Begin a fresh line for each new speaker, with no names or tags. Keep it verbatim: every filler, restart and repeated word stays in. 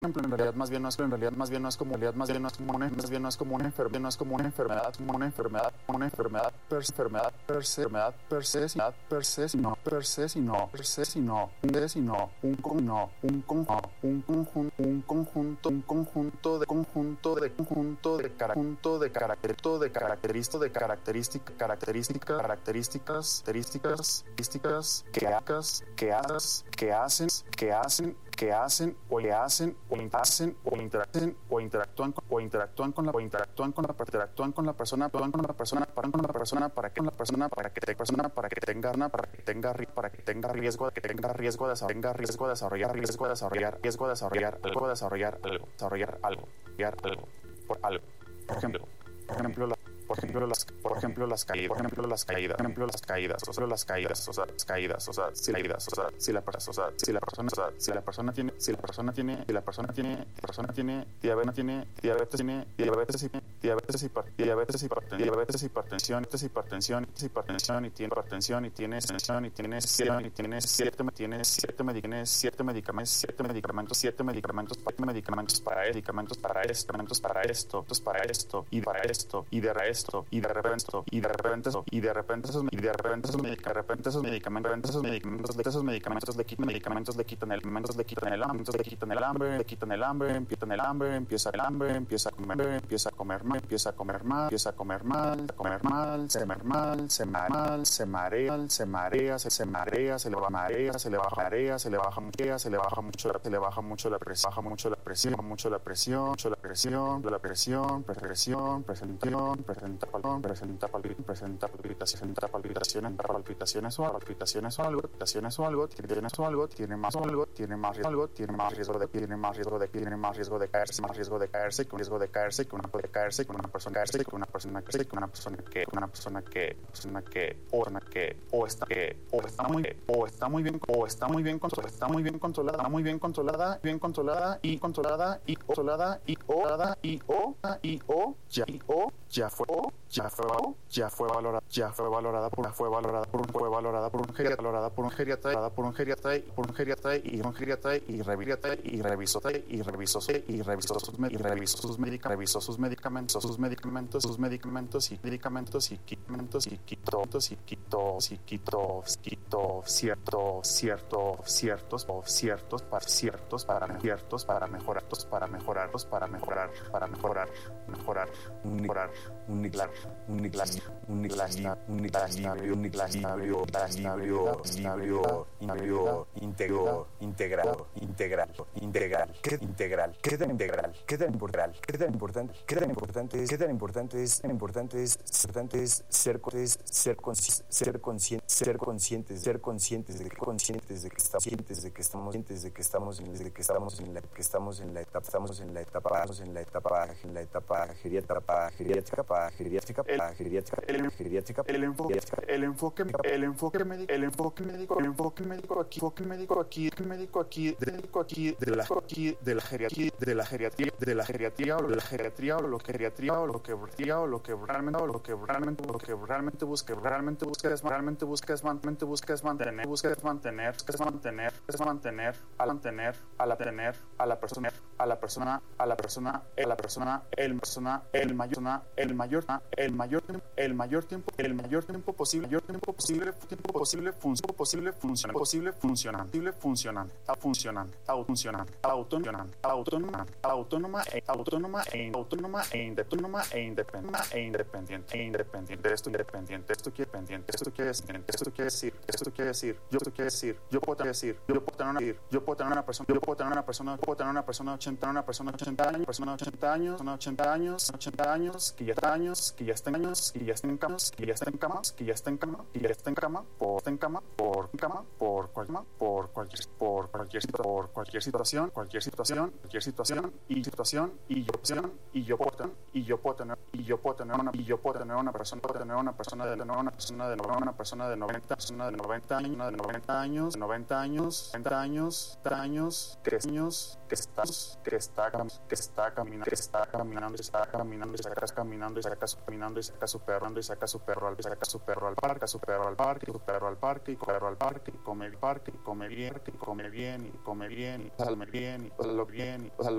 ejemplo, en realidad más bien no es en realidad más bien no es como realidad más bien no es como una más bien no es como una enfermedad no es como una enfermedad como una enfermedad una enfermedad per se enfermedad per se enfermedad per se enfermedad per se sino per se sino per se sino un de sino un con no un con un conjunto un conjunto un conjunto de conjunto de conjunto de conjunto de carácter de características de características características características características que hagas que hagas que hacen que hacen que hacen o le hacen o hacen o interactúan o interactúan o interactúan con la o interactúan con la interactúan con la persona actúan con la persona para con la persona para que la persona para que te persona para que tenga para que tenga para que tenga riesgo de que tenga riesgo de tenga riesgo de desarrollar riesgo de desarrollar riesgo de desarrollar algo desarrollar algo desarrollar algo desarrollar algo por algo por ejemplo por ejemplo la por ejemplo las por ejemplo las caídas por ejemplo las caídas por ejemplo las caídas o sea las caídas o sea las caídas o sea si caídas o sea si la persona o sea si la persona o sea si la persona tiene si la persona tiene si la persona tiene persona tiene diabetes tiene diabetes tiene diabetes y diabetes y diabetes y diabetes hipertensión hipertensión hipertensión y tiene hipertensión y tiene tensión y tiene y tiene siete tiene siete medicamentos siete medicamentos siete medicamentos siete medicamentos medicamentos para medicamentos para esto medicamentos para esto para esto y para esto y de esto y de repente y de repente y de repente esos y de repente esos medicamentos esos medicamentos esos medicamentos de esos medicamentos de quitan medicamentos de quitan el medicamentos de quitan el hambre de quitan el hambre de quitan el hambre empiezan el hambre empieza el hambre empieza a comer empieza a comer mal empieza a comer mal empieza a comer mal a comer mal se comer mal se mal se marea se marea se se marea se le baja marea se le baja marea se le baja mucho se le baja mucho se le baja mucho la presión baja mucho la presión mucho la presión mucho la presión la presión presión presentación presenta presenta presenta palpitaciones palpitaciones palpitaciones o palpitaciones o algo palpitaciones o algo tiene o algo tiene más o algo tiene más algo tiene más riesgo de tiene más riesgo de tiene más riesgo de caerse más riesgo de caerse con riesgo de caerse con una puede caerse con una persona caerse con una persona que con una persona que una persona que persona que o una que o está que o está muy o está muy bien o está muy bien controlada está muy bien controlada muy bien controlada bien controlada y controlada y controlada y o y o y o ya y o ya fue ya fue ya fue valorada ya fue valorada por fue valorada por un fue valorada por un geriatra valorada por un geriatra por un geriatra por un geriatra y un geriatra y revisó y revisó y revisó y revisó sus y revisó sus medicamentos revisó sus medicamentos sus medicamentos sus medicamentos y medicamentos y medicamentos y quitó y quitó y quitó quitó cierto cierto ciertos o ciertos para ciertos para ciertos para mejorar para mejorarlos para mejorar para mejorar mejorar mejorar un niclar un niclar un niclar un niclar un niclar equilibrio equilibrio equilibrio íntegro integrado integral integral qué integral qué tan integral qué tan integral qué tan importante qué tan importante es qué tan importante es importante es importante es ser ser ser consciente ser conscientes ser conscientes de que conscientes de que estamos conscientes de que estamos conscientes de que estamos en de que estamos en la que estamos en la etapa estamos en la etapa estamos en la etapa en la etapa geriátrica geriátrica geriátrica geriátrica geriátrica el enfoque el enfoque el enfoque médico el enfoque médico el enfoque médico aquí enfoque médico aquí médico aquí médico aquí de la aquí de la geriatría de la geriatría de la geriatría o la geriatría o lo que geriatría o lo que o lo que realmente o lo que realmente lo que realmente busque realmente busques realmente busques realmente busques mantener busques mantener busques mantener es mantener al mantener a la tener a la persona a la persona a la persona a la persona el persona el mayor el mayor el mayor el mayor tiempo el mayor tiempo posible mayor tiempo posible tiempo posible función posible funciona posible funcionan posible funcionan funcionan funcionan autónoma autónoma autónoma autónoma e autónoma e independiente e independiente e independiente e independiente esto independiente esto quiere pendiente esto quiere decir esto quiere decir esto quiere decir yo quiero decir yo puedo decir yo puedo tener una yo puedo tener una persona yo puedo tener una persona puedo tener una persona ochenta una persona ochenta años persona ochenta años una ochenta años ochenta años que ya está años que ya está años que ya está en cama que ya está en cama que ya está en cama que ya está en cama por está en cama por cama por cualquier por cualquier por cualquier por cualquier situación cualquier situación cualquier situación y situación y yo opción y yo puedo tener y yo puedo tener y yo puedo tener una y yo puedo tener una persona puedo tener una persona de una persona de una persona de noventa persona de noventa años una de noventa años noventa años noventa años treinta años que años que estamos que está que está caminando que está caminando está caminando y saca caminando y saca caminando y saca su perro y saca su perro al saca su perro al parque su perro al parque su perro al parque y perro al parque y come el parque y come bien y come bien y come bien y come bien y come bien y